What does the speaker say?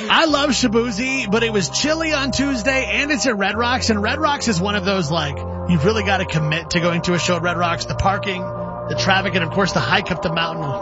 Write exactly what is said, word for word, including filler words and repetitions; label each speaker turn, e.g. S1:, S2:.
S1: I love Shaboozey, but it was chilly on Tuesday and it's at Red Rocks, and Red Rocks is one of those, like, you've really got to commit to going to a show at Red Rocks. The parking, the traffic, and of course the hike up the mountain.